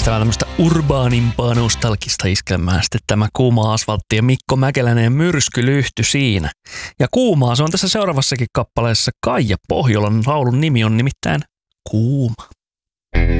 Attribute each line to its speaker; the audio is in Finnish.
Speaker 1: Vähän tämmöistä urbaanimpaa nostalgista iskelmää sitten tämä Kuuma asfaltti ja Mikko Mäkelänen ja Myrskylyhty siinä. Ja kuumaa se on tässä seuraavassakin kappaleessa. Kaija Pohjolan laulun nimi on nimittäin Kuuma.